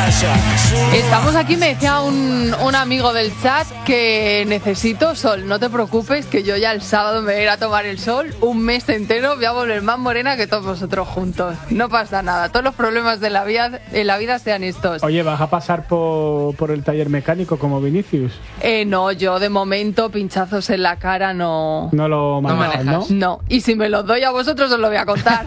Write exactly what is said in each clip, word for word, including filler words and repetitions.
Estamos aquí, me decía un, un amigo del chat que necesito sol. No te preocupes, que yo ya el sábado me voy a ir a tomar el sol un mes entero, voy a volver más morena que todos vosotros juntos. No pasa nada, todos los problemas de la vida, de la vida sean estos. Oye, ¿vas a pasar por, por el taller mecánico como Vinicius? Eh, no, yo de momento pinchazos en la cara no... No lo manejas, ¿no? No, y si me los doy a vosotros os lo voy a contar.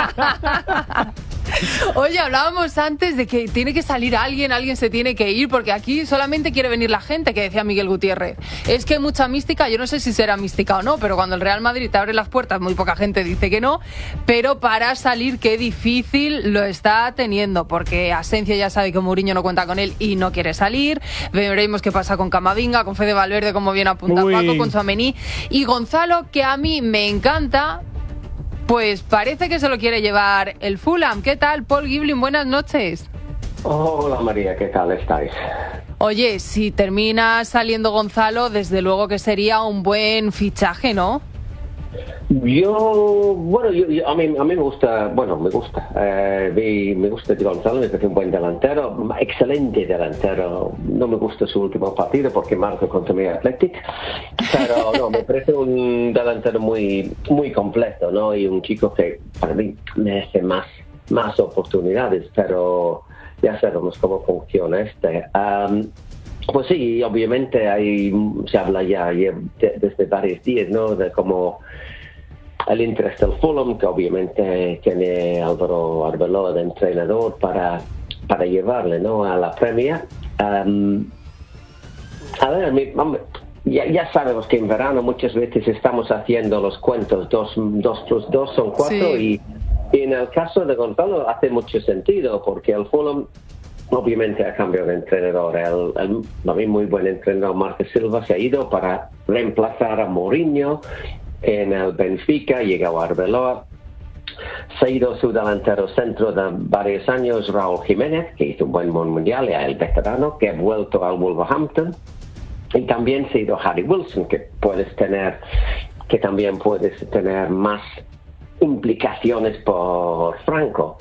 Oye, hablábamos antes de que tiene que salir alguien, alguien se tiene que ir, porque aquí solamente quiere venir la gente, que decía Miguel Gutiérrez. Es que hay mucha mística, yo no sé si será mística o no, pero cuando el Real Madrid te abre las puertas, muy poca gente dice que no, pero para salir qué difícil lo está teniendo, porque Asensio ya sabe que Mourinho no cuenta con él y no quiere salir. Veremos qué pasa con Camavinga, con Fede Valverde, como bien apunta Uy. Paco, con Tchouaméni, y Gonzalo, que a mí me encanta. Pues parece que se lo quiere llevar el Fulham. ¿Qué tal, Paul Giblin? Buenas noches. Hola María, ¿qué tal estáis? Oye, si termina saliendo Gonzalo, desde luego que sería un buen fichaje, ¿no? Yo, bueno, yo, yo- a, mí, a mí me gusta, bueno, me gusta, eh, vi- me gusta Di Gonzalo, me parece un buen delantero, excelente delantero. No me gusta su último partido porque marca contra mi Athletic, pero no, me parece un delantero muy, muy completo, ¿no? Y un chico que para mí merece más, más oportunidades, pero ya sabemos cómo funciona este. Am, pues sí, obviamente hay, se habla ya de- desde varios días, ¿no? De cómo el interés del Fulham, que obviamente tiene Álvaro Arbeloa de entrenador para, para llevarle, ¿no?, a la Premier. Um, a ver, mi- hombre, ya, ya sabemos que en verano muchas veces estamos haciendo los cuentos, dos, dos plus dos son cuatro, Sí. y, y en el caso de Gonzalo hace mucho sentido, porque el Fulham obviamente ha cambiado de entrenador. El, el, para mí muy buen entrenador Marco Silva se ha ido para reemplazar a Mourinho en el Benfica, llegó a Arbeloa. Se ha ido su delantero centro de varios años, Raúl Jiménez, que hizo un buen mundial, y el veterano, que ha vuelto al Wolverhampton. Y también se ha ido Harry Wilson, que puedes tener, que también puedes tener más implicaciones por Franco.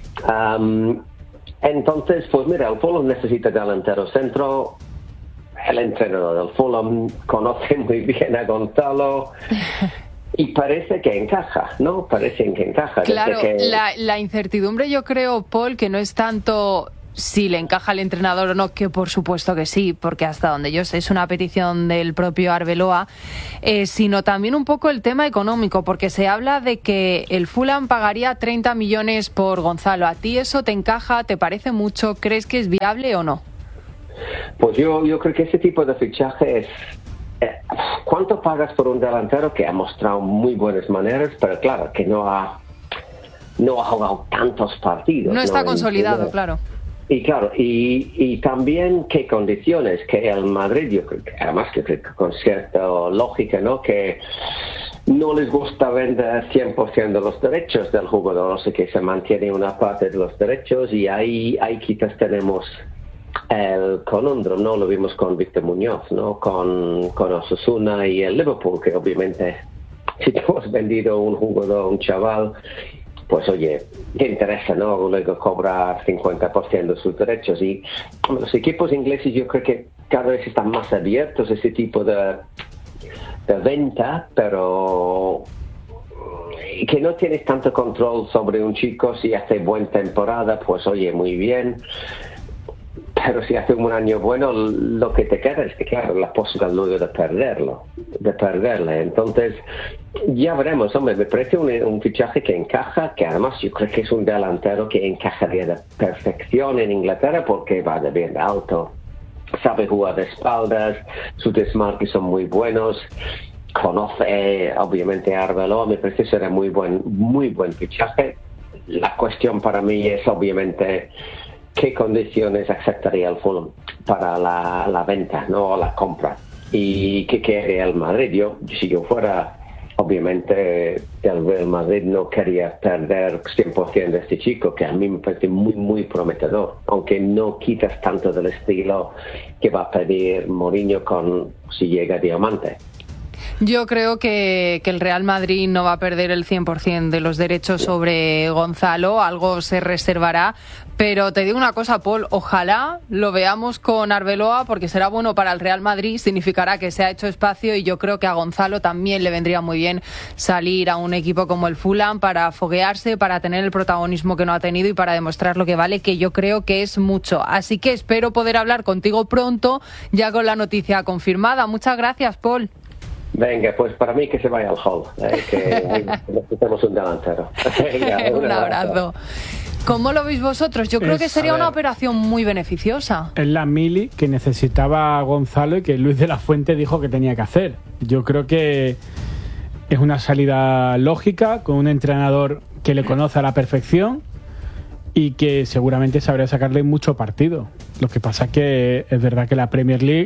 Um, entonces, pues mira, el Fulham necesita delantero centro. El entrenador del Fulham conoce muy bien a Gonzalo y parece que encaja, ¿no? Parece que encaja. Desde Claro, que... la, la incertidumbre yo creo, Paul, que no es tanto si le encaja al entrenador o no, que por supuesto que sí, porque hasta donde yo sé es una petición del propio Arbeloa, eh, sino también un poco el tema económico, porque se habla de que el Fulham pagaría treinta millones por Gonzalo. ¿A ti eso te encaja? ¿Te parece mucho? ¿Crees que es viable o no? Pues yo, yo creo que ese tipo de fichaje es... eh, ¿Cuánto pagas por un delantero que ha mostrado muy buenas maneras, pero claro, que no ha, no ha jugado tantos partidos? No está En- consolidado, en- claro. Y claro, y, y también qué condiciones, que el Madrid, yo creo que además que creo que con cierta lógica, ¿no?, que no les gusta vender cien por ciento de los derechos del jugador, o sea que se mantiene una parte de los derechos, y ahí, ahí quizás tenemos el conundrum, ¿no? Lo vimos con Víctor Muñoz, ¿no?, con, con Osasuna y el Liverpool, que obviamente si tú has vendido un jugador, un chaval, pues oye, te interesa, ¿no?, luego cobrar cincuenta por ciento de sus derechos. Y los equipos ingleses yo creo que cada vez están más abiertos a ese tipo de, de venta, pero que no tienes tanto control sobre un chico. Si hace buena temporada, pues oye, muy bien. Pero si hace un año bueno, lo que te queda es que, claro, la posibilidad luego de perderlo, de perderle. Entonces, ya veremos, hombre, me parece un, un fichaje que encaja, que además yo creo que es un delantero que encajaría de perfección en Inglaterra porque va de bien alto, sabe jugar de espaldas, sus desmarques son muy buenos, conoce obviamente a Arbeloa, me parece que será muy buen, muy buen fichaje. La cuestión para mí es obviamente qué condiciones aceptaría el Fulham para la, la venta, ¿no?, o la compra, y qué quiere el Madrid. Yo, si yo fuera, obviamente el Real Madrid no quería perder cien por ciento de este chico, que a mí me parece muy, muy prometedor, aunque no quitas tanto del estilo que va a pedir Mourinho con si llega Diamante. Yo creo que, que el Real Madrid no va a perder el cien por ciento de los derechos sobre Gonzalo, algo se reservará. Pero te digo una cosa, Paul, ojalá lo veamos con Arbeloa porque será bueno para el Real Madrid, significará que se ha hecho espacio y yo creo que a Gonzalo también le vendría muy bien salir a un equipo como el Fulham para foguearse, para tener el protagonismo que no ha tenido y para demostrar lo que vale, que yo creo que es mucho. Así que espero poder hablar contigo pronto, ya con la noticia confirmada. Muchas gracias, Paul. Venga, pues para mí que se vaya al Hull, eh, que necesitamos un delantero. Venga, un abrazo. ¿Cómo lo veis vosotros? Yo creo Es, que sería a ver, una operación muy beneficiosa. Es la mili que necesitaba a Gonzalo y que Luis de la Fuente dijo que tenía que hacer. Yo creo que es una salida lógica con un entrenador que le conoce a la perfección y que seguramente sabría sacarle mucho partido. Lo que pasa es que es verdad que la Premier League,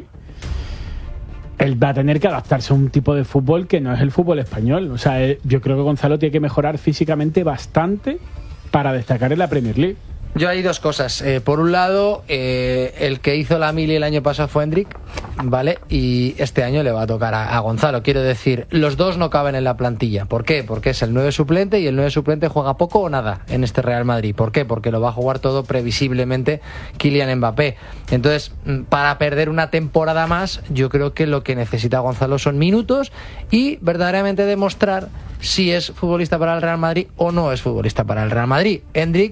él va a tener que adaptarse a un tipo de fútbol que no es el fútbol español. O sea, yo creo que Gonzalo tiene que mejorar físicamente bastante para destacar en la Premier League. Yo hay dos cosas. Eh, por un lado, eh, el que hizo la mili el año pasado fue Hendrik, ¿vale? Y este año le va a tocar a, a Gonzalo. Quiero decir, los dos no caben en la plantilla. ¿Por qué? Porque es el nueve suplente y el nueve suplente juega poco o nada en este Real Madrid. ¿Por qué? Porque lo va a jugar todo previsiblemente Kylian Mbappé. Entonces, para perder una temporada más, yo creo que lo que necesita Gonzalo son minutos y verdaderamente demostrar si es futbolista para el Real Madrid o no es futbolista para el Real Madrid. Hendrik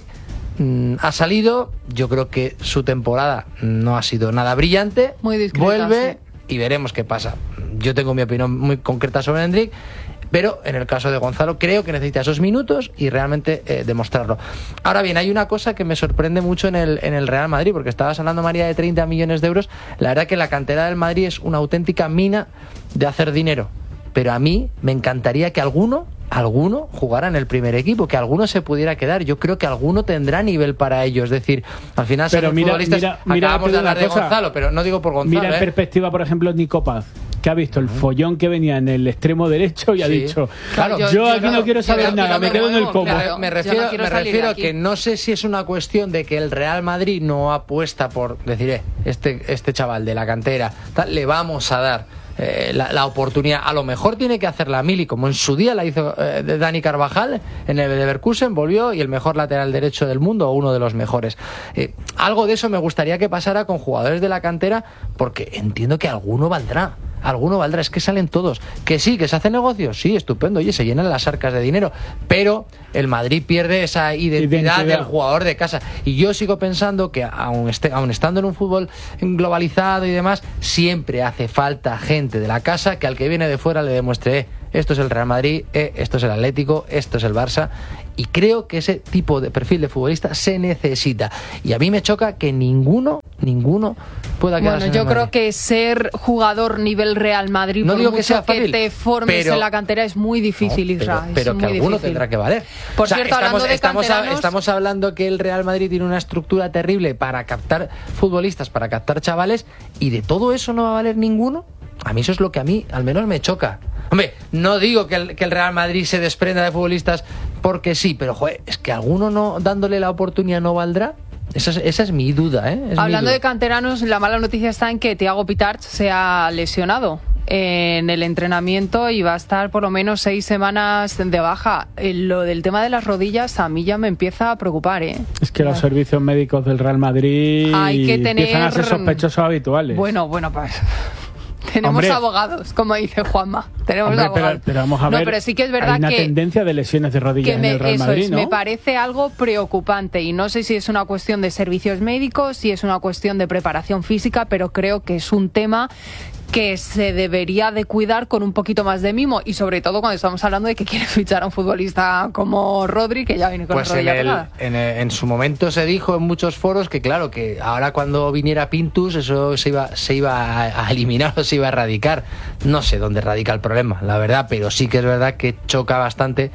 ha salido, yo creo que su temporada no ha sido nada brillante, muy discreta, vuelve sí. Y veremos qué pasa. Yo tengo mi opinión muy concreta sobre Hendrik, pero en el caso de Gonzalo creo que necesita esos minutos y realmente eh, demostrarlo. Ahora bien, hay una cosa que me sorprende mucho en el, en el Real Madrid, porque estabas hablando, María, de treinta millones de euros. La verdad que la cantera del Madrid es una auténtica mina de hacer dinero, pero a mí me encantaría que alguno alguno jugara en el primer equipo, que alguno se pudiera quedar. Yo creo que alguno tendrá nivel para ello. Es decir, al final pero son mira, futbolistas. Mira, mira, acabamos de hablar de cosa. Gonzalo, pero no digo por Gonzalo. Mira en ¿eh? perspectiva, por ejemplo, Nico Paz, que ha visto el follón que venía en el extremo derecho y sí. ha dicho, claro, yo, yo, yo aquí yo, no quiero saber yo, nada, yo, me yo, quedo yo, en el combo. Claro, me refiero, no me refiero a que no sé si es una cuestión de que el Real Madrid no apuesta por decir, eh, este, este chaval de la cantera, tal, le vamos a dar Eh, la, la oportunidad. A lo mejor tiene que hacer la mili, como en su día la hizo eh, de Dani Carvajal en el Leverkusen, volvió y el mejor lateral derecho del mundo, o uno de los mejores. Eh, algo de eso me gustaría que pasara con jugadores de la cantera, porque entiendo que alguno valdrá. Alguno valdrá, es que salen todos. Que sí, que se hace negocio, sí, estupendo, oye, se llenan las arcas de dinero, pero el Madrid pierde esa identidad, identidad. del jugador de casa. Y yo sigo pensando que aun, este, aun estando en un fútbol globalizado y demás, siempre hace falta gente de la casa que al que viene de fuera le demuestre, eh, esto es el Real Madrid, eh, esto es el Atlético, esto es el Barça. Y creo que ese tipo de perfil de futbolista se necesita. Y a mí me choca que ninguno, ninguno pueda quedarse. Bueno, yo creo que ser jugador nivel Real Madrid, no por digo mucho que, sea fácil, que te formes pero, en la cantera, es muy difícil, no, pero, Isra. Pero es que muy alguno difícil. tendrá que valer. Por o sea, cierto, estamos, hablando de estamos, canteranos... a, estamos hablando que el Real Madrid tiene una estructura terrible para captar futbolistas, para captar chavales, y de todo eso no va a valer ninguno. A mí eso es lo que a mí al menos me choca. Hombre, no digo que el, que el Real Madrid se desprenda de futbolistas porque sí, pero joder, es que alguno no dándole la oportunidad no valdrá. Esa es, esa es mi duda, ¿eh? Es Hablando mi duda. de canteranos, la mala noticia está en que Thiago Pitarch se ha lesionado en el entrenamiento y va a estar por lo menos seis semanas de baja. Lo del tema de las rodillas a mí ya me empieza a preocupar, ¿eh? Es que los servicios médicos del Real Madrid Hay que tener... empiezan a ser sospechosos habituales. Bueno, bueno, pues... Tenemos Hombre, abogados, como dice Juanma. Tenemos hombre, abogados. Pero, pero vamos a ver, no, pero sí que es verdad hay una que, tendencia de lesiones de rodillas me, en el Real eso Madrid, es, ¿no? me parece algo preocupante y no sé si es una cuestión de servicios médicos, si es una cuestión de preparación física, pero creo que es un tema que se debería de cuidar con un poquito más de mimo y sobre todo cuando estamos hablando de que quiere fichar a un futbolista como Rodri, que ya viene con pues la rodilla en, el, pegada. en, el, en su momento se dijo en muchos foros que claro, que ahora cuando viniera Pintus eso se iba, se iba a, a eliminar o se iba a erradicar. No sé dónde radica el problema, la verdad, pero sí que es verdad que choca bastante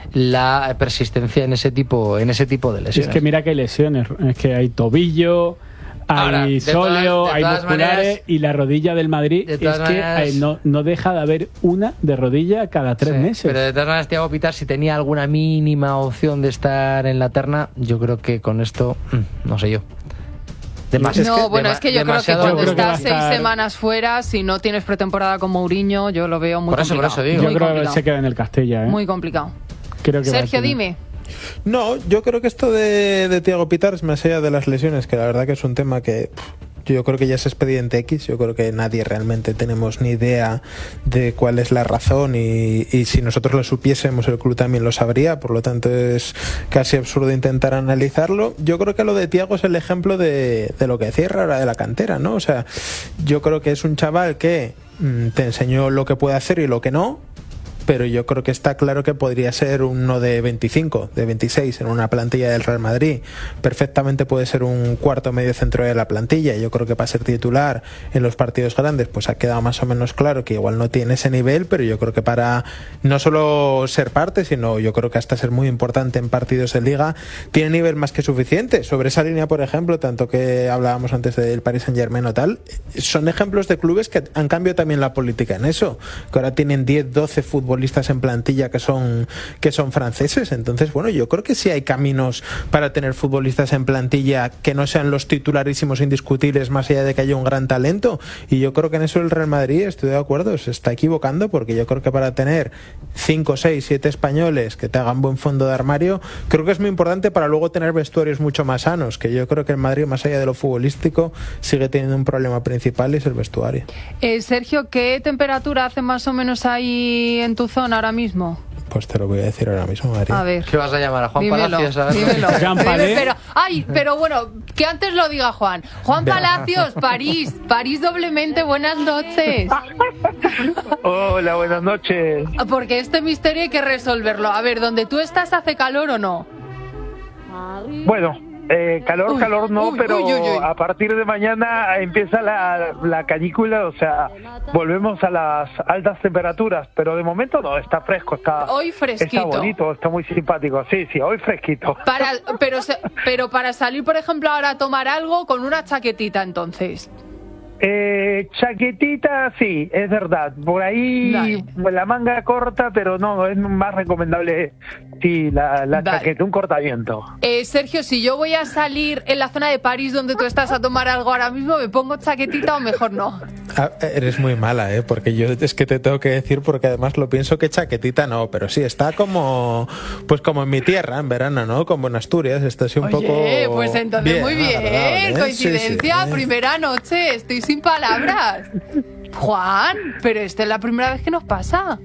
la persistencia en ese tipo, en ese tipo de lesiones. Es que mira que hay lesiones, es que hay tobillo, hay Ahora, sóleo, todas, hay musculares, maneras, y la rodilla del Madrid es que maneras, hay, no, no deja de haber una de rodilla cada tres sí, meses. Pero de todas maneras, Thiago Pitar, si tenía alguna mínima opción de estar en la terna, yo creo que con esto, no sé yo. Demasiado. No, Es que bueno, dema- es que yo creo que demasiado- cuando Yo creo que va a estás seis estar- semanas fuera, si no tienes pretemporada con Mourinho, yo lo veo muy Por eso, por complicado. eso digo. Yo Muy creo que complicado. se queda en el Castilla, ¿eh? Muy complicado. Creo que va a Sergio, ser- dime. No, yo creo que esto de, de Thiago Pitars, más allá de las lesiones, que la verdad que es un tema que pff, yo creo que ya es expediente X, yo creo que nadie realmente tenemos ni idea de cuál es la razón y, y si nosotros lo supiésemos el club también lo sabría, por lo tanto es casi absurdo intentar analizarlo. Yo creo que lo de Thiago es el ejemplo de, de lo que decía ahora de la cantera, ¿no? O sea, yo creo que es un chaval que mm, te enseñó lo que puede hacer y lo que no, pero yo creo que está claro que podría ser uno de veinticinco, de veintiséis en una plantilla del Real Madrid. Perfectamente puede ser un cuarto medio centro de la plantilla. Yo creo que para ser titular en los partidos grandes pues ha quedado más o menos claro que igual no tiene ese nivel, pero yo creo que para no solo ser parte, sino yo creo que hasta ser muy importante en partidos de liga, tiene nivel más que suficiente. Sobre esa línea, por ejemplo, tanto que hablábamos antes del Paris Saint-Germain o tal, son ejemplos de clubes que han cambiado también la política en eso, que ahora tienen diez, doce futbolistas en plantilla que son que son franceses. Entonces, bueno, yo creo que sí hay caminos para tener futbolistas en plantilla que no sean los titularísimos indiscutibles, más allá de que haya un gran talento, y yo creo que en eso el Real Madrid, estoy de acuerdo, se está equivocando, porque yo creo que para tener cinco, seis, siete españoles que te hagan buen fondo de armario, creo que es muy importante para luego tener vestuarios mucho más sanos, que yo creo que el Madrid, más allá de lo futbolístico, sigue teniendo un problema principal y es el vestuario. Eh, Sergio, ¿qué temperatura hace más o menos ahí en tu zona ahora mismo? Pues te lo voy a decir ahora mismo, María. A ver. ¿Qué vas a llamar a Juan Dímelo, Palacios? A ver? dímelo. Jean Dime, Palais. pero, ay, pero bueno, que antes lo diga Juan. Juan Palacios, París, París doblemente, buenas noches. Hola, buenas noches. Porque este misterio hay que resolverlo. A ver, ¿donde tú estás hace calor o no? Bueno, eh, calor, Uy, calor no, uy, pero uy, uy, uy. a partir de mañana empieza la, la canícula, o sea, volvemos a las altas temperaturas, pero de momento no, está fresco, está, Hoy fresquito. está bonito, está muy simpático. Sí, sí, hoy fresquito. Para, pero, se- pero para salir, por ejemplo, ahora a tomar algo con una chaquetita, entonces. Eh, chaquetita, sí, es verdad. Por ahí Vale. la manga corta, pero no, es más recomendable, sí, la, la Vale. chaqueta, un cortaviento. Eh, Sergio, si yo voy a salir en la zona de París donde tú estás a tomar algo ahora mismo, ¿me pongo chaquetita o mejor no? Ah, eres muy mala, ¿eh? Porque yo es que te tengo que decir, porque además lo pienso que chaquetita no, pero sí, está como pues como en mi tierra, en verano, ¿no? Como en Asturias, está así un Oye, poco... pues entonces muy bien, agradable, ¿eh? coincidencia, Sí, sí. primera noche, estoy sin palabras. Juan, pero esta es la primera vez que nos pasa.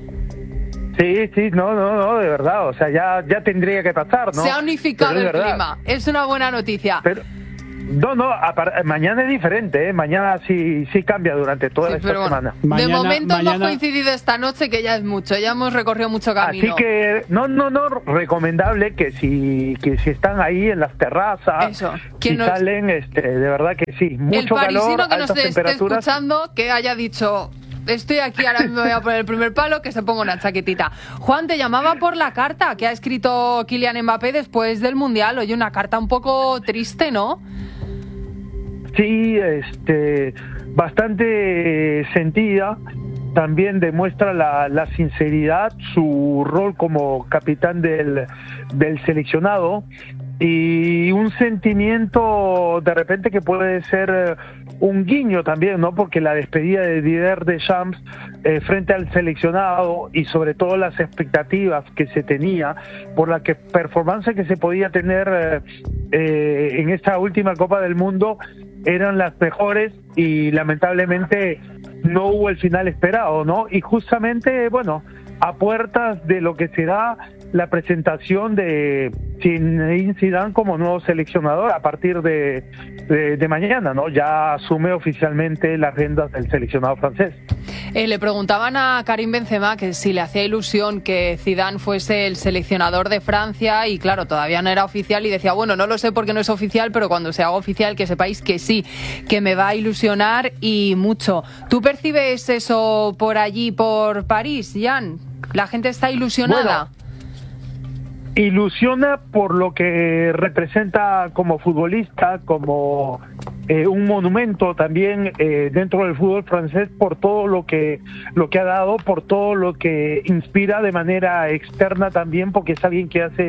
Sí, sí, no, no, no, de verdad, o sea, ya, ya tendría que pasar, ¿no? Se ha unificado Pero es el verdad. clima, es una buena noticia. Pero, no, no, apar- mañana es diferente, ¿eh? Mañana sí, sí cambia durante toda Sí, esta pero bueno, semana. de Mañana- momento hemos mañana- coincidido esta noche, que ya es mucho, ya hemos recorrido mucho camino. Así que, no, no, no, recomendable que si, que si están ahí en las terrazas, Eso, si que nos- salen, este, de verdad que sí, el mucho parisino calor, que nos altas esté temperaturas. escuchando, que haya dicho, estoy aquí, ahora mismo voy a poner el primer palo, que se ponga una chaquetita. Juan, te llamaba por la carta que ha escrito Kylian Mbappé después del Mundial. Oye, una carta un poco triste, ¿no? Sí, este, bastante sentida. También demuestra la, la sinceridad, su rol como capitán del, del seleccionado y un sentimiento de repente que puede ser eh, un guiño también, ¿no? Porque la despedida de Didier Deschamps eh, frente al seleccionado y sobre todo las expectativas que se tenía por la que performance que se podía tener eh, eh, en esta última Copa del Mundo eran las mejores y lamentablemente no hubo el final esperado, ¿no? Y justamente, bueno, a puertas de lo que será la presentación de Zinedine Zidane como nuevo seleccionador a partir de, de, de mañana, ¿no? Ya asume oficialmente las riendas del seleccionado francés. Eh, le preguntaban a Karim Benzema que si le hacía ilusión que Zidane fuese el seleccionador de Francia y claro, todavía no era oficial y decía, bueno, no lo sé porque no es oficial, pero cuando se haga oficial que sepáis que sí, que me va a ilusionar y mucho. ¿Tú percibes eso por allí, por París, Jan? ¿La gente está ilusionada? Bueno, ilusiona por lo que representa como futbolista, como eh, un monumento también eh, dentro del fútbol francés, por todo lo que lo que ha dado, por todo lo que inspira de manera externa también, porque es alguien que hace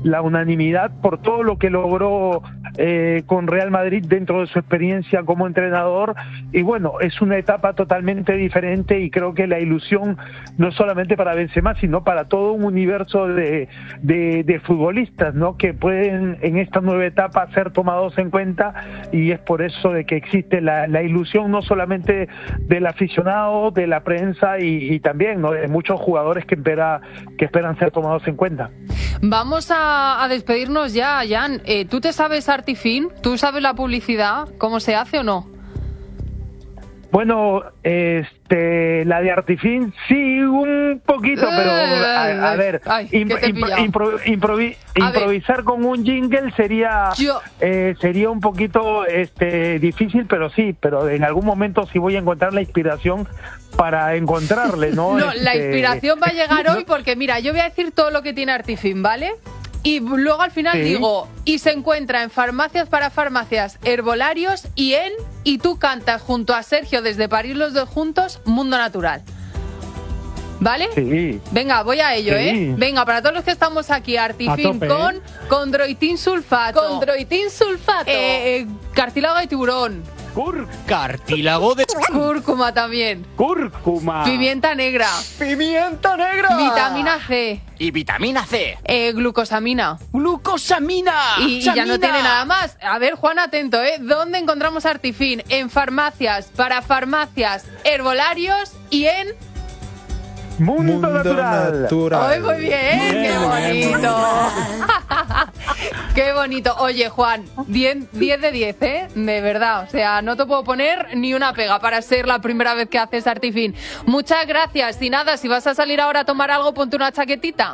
la unanimidad por todo lo que logró eh, con Real Madrid dentro de su experiencia como entrenador. Y bueno, es una etapa totalmente diferente y creo que la ilusión no solamente para Benzema, sino para todo un universo de, de, de futbolistas, ¿no?, que pueden en esta nueva etapa ser tomados en cuenta, y es por eso de que existe la, la ilusión no solamente del aficionado, de la prensa y, y también, ¿no?, de muchos jugadores que, espera, que esperan ser tomados en cuenta. Vamos a, a despedirnos ya, Jan. Eh, ¿Tú te sabes Artifin? ¿Tú sabes la publicidad? ¿Cómo se hace o no? Bueno, este, la de Artifin sí, un poquito, pero a, a ver, Ay, imp, imp, impro, improvi, a improvisar ver. Con un jingle sería Yo... eh, sería un poquito este difícil, pero sí, pero en algún momento sí voy a encontrar la inspiración para encontrarle, ¿no? No, este... la inspiración va a llegar hoy porque, mira, yo voy a decir todo lo que tiene Artifin, ¿vale? Y luego al final ¿Sí? digo, y se encuentra en farmacias para farmacias, herbolarios y en, y tú cantas junto a Sergio desde París los dos juntos, Mundo Natural. ¿Vale? Sí. Venga, voy a ello, sí. ¿eh? Venga, para todos los que estamos aquí, Artifin con ¿eh? Condroitin sulfato. Condroitin sulfato. Eh, eh, cartílago de tiburón. Cur cartílago de... Cúrcuma también. Cúrcuma. Pimienta negra. Pimienta negra. Vitamina C. Y vitamina C. Eh, glucosamina. Glucosamina. Y, y ya no tiene nada más. A ver, Juan, atento, ¿eh? ¿Dónde encontramos Artifin? En farmacias, para farmacias, herbolarios y en... Mundo, Mundo Natural. natural. ¡Ay, muy bien! bien ¡Qué bonito! ¡Qué bonito! Oye, Juan, diez de diez, ¿eh? De verdad. O sea, no te puedo poner ni una pega para ser la primera vez que haces Artifin. Muchas gracias. Y nada, si vas a salir ahora a tomar algo, ponte una chaquetita.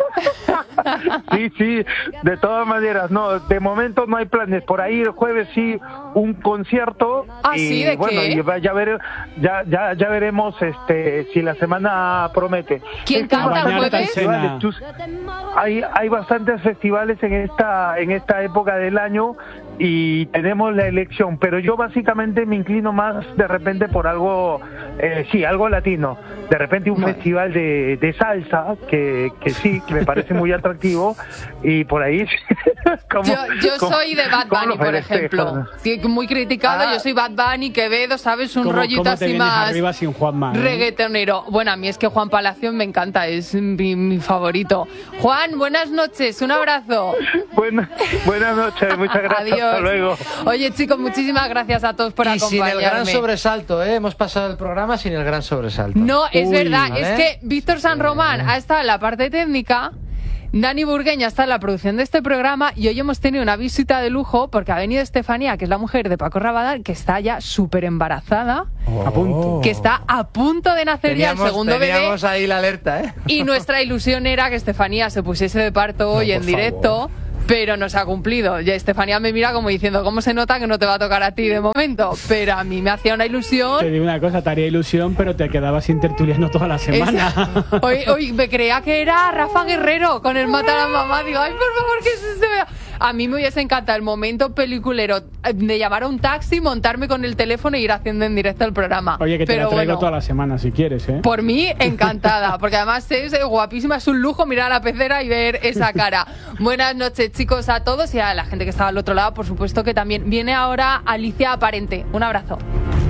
Sí, sí, de todas maneras. No, de momento no hay planes. Por ahí el jueves sí, un concierto. ¿Ah, y, sí? ¿De bueno, qué? Y ya, vere, ya, ya, ya veremos este, si la semana promete. ¿Quién Estos canta el jueves? Tú, hay, hay bastantes festivales en esta, en esta época del año y tenemos la elección, pero yo básicamente me inclino más de repente por algo, eh, sí, algo latino. De repente un bueno. festival de, de salsa, que, que sí, que me parece muy atractivo, y por ahí... como, yo yo como, soy de Bad Bunny, por ejemplo. Sí, muy criticado, ah, yo soy Bad Bunny, Quevedo, ¿sabes? Un ¿cómo, rollito cómo te así más... arriba sin Juanma, ¿eh? Reggaetonero. Bueno, a mí es que Juan Palacio me encanta, es mi, mi favorito. Juan, buenas noches, un abrazo. Buena, buenas noches, muchas gracias. Adiós. Hasta luego. Oye, chicos, muchísimas gracias a todos por y acompañarme. Sin el gran sobresalto, ¿eh? Hemos pasado el programa sin el gran sobresalto. No, es Uy, verdad, ¿vale? es que Víctor San Román ha estado en la parte técnica, Dani Burgueña está en la producción de este programa y hoy hemos tenido una visita de lujo porque ha venido Estefanía, que es la mujer de Paco Rabadán, que está ya súper embarazada, oh. a punto. que está a punto de nacer teníamos, ya el segundo teníamos bebé. Teníamos ahí la alerta, ¿eh? Y nuestra ilusión era que Estefanía se pusiese de parto hoy no, en directo. Favor. Pero no se ha cumplido. Ya Estefanía me mira como diciendo, ¿cómo se nota que no te va a tocar a ti de momento? Pero a mí me hacía una ilusión. Te digo una cosa, te haría ilusión, pero te quedabas sin tertuliano toda la semana. Es... Hoy, hoy me creía que era Rafa Guerrero con el Mata a la Mamá. Digo, ay, por favor, que se vea. A mí me hubiese encantado el momento peliculero de llamar a un taxi, montarme con el teléfono e ir haciendo en directo el programa. Oye, que te pero la traigo bueno, toda la semana si quieres, ¿eh? Por mí, encantada, porque además es guapísima, es un lujo mirar a la pecera y ver esa cara. Buenas noches, chicos, a todos y a la gente que estaba al otro lado, por supuesto que también. Viene ahora Alicia Aparente. Un abrazo.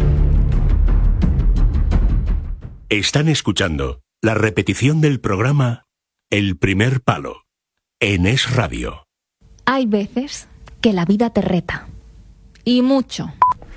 Están escuchando la repetición del programa El Primer Palo en Es Radio. Hay veces que la vida te reta. Y mucho.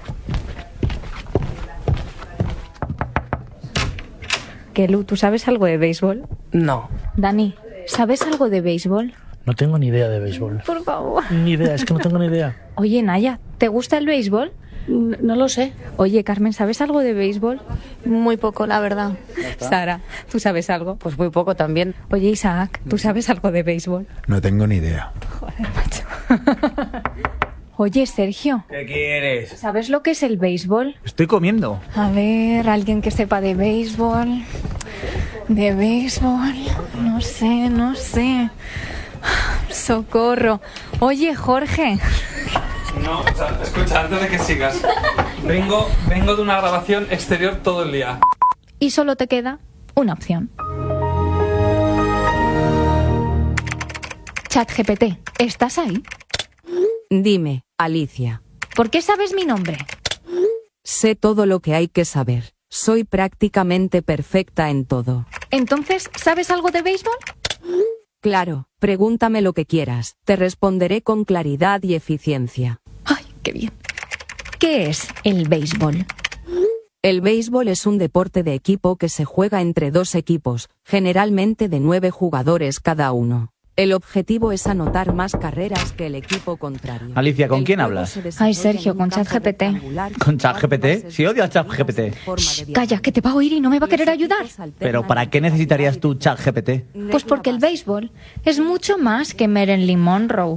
Kelu, ¿tú sabes algo de béisbol? No. Dani, ¿sabes algo de béisbol? No tengo ni idea de béisbol. Por favor. Ni idea, es que no tengo ni idea. Oye, Naya, ¿te gusta el béisbol? No, no lo sé. Oye, Carmen, ¿sabes algo de béisbol? Muy poco, la verdad. Sara, ¿tú sabes algo? Pues muy poco también. Oye, Isaac, ¿tú sabes algo de béisbol? No tengo ni idea. Joder, macho. Oye, Sergio. ¿Qué quieres? ¿Sabes lo que es el béisbol? Estoy comiendo. A ver, alguien que sepa de béisbol. De béisbol. No sé, no sé. Socorro. Oye, Jorge. No, o sea, escucha, antes de que sigas. Vengo, vengo de una grabación exterior todo el día. Y solo te queda una opción. ChatGPT, ¿estás ahí? Dime, Alicia. ¿Por qué sabes mi nombre? Sé todo lo que hay que saber. Soy prácticamente perfecta en todo. Entonces, ¿sabes algo de béisbol? Claro, pregúntame lo que quieras. Te responderé con claridad y eficiencia. ¡Ay, qué bien! ¿Qué es el béisbol? El béisbol es un deporte de equipo que se juega entre dos equipos, generalmente de nueve jugadores cada uno. El objetivo es anotar más carreras que el equipo contrario. Alicia, ¿con quién hablas? Ay, Sergio, con ChatGPT. ¿Con ChatGPT? Si odio a ChatGPT. Shh, calla, que te va a oír y no me va a querer ayudar. Pero ¿para qué necesitarías tú ChatGPT? Pues porque el béisbol es mucho más que Marilyn Monroe.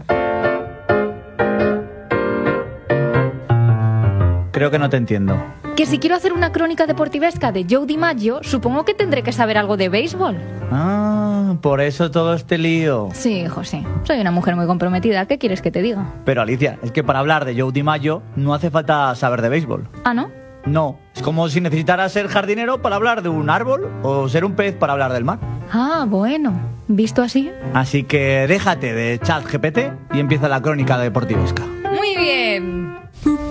Creo que no te entiendo. Que si quiero hacer una crónica deportivesca de Joe DiMaggio, supongo que tendré que saber algo de béisbol. Ah, por eso todo este lío. Sí, hijo, sí. Soy una mujer muy comprometida. ¿Qué quieres que te diga? Pero Alicia, es que para hablar de Joe DiMaggio no hace falta saber de béisbol. ¿Ah, no? No, es como si necesitaras ser jardinero para hablar de un árbol o ser un pez para hablar del mar. Ah, bueno. ¿Visto así? Así que déjate de ChatGPT y empieza la crónica deportivesca. Muy bien.